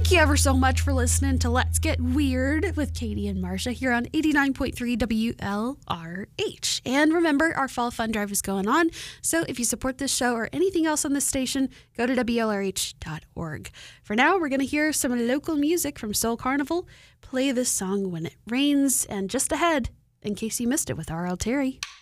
Thank you ever so much for listening to Let's Get Weird with Katie and Marsha here on 89.3 WLRH. And remember, our Fall Fund Drive is going on, so if you support this show or anything else on this station, go to WLRH.org. For now, we're going to hear some local music from Soul Carnival, play this song When It Rains, and just ahead, in case you missed it with R.L. Terry.